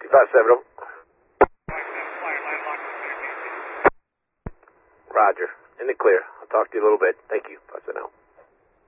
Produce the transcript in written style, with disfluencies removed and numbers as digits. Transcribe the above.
257. Roger. In the clear. I'll talk to you a little bit. Thank you. Bye for now.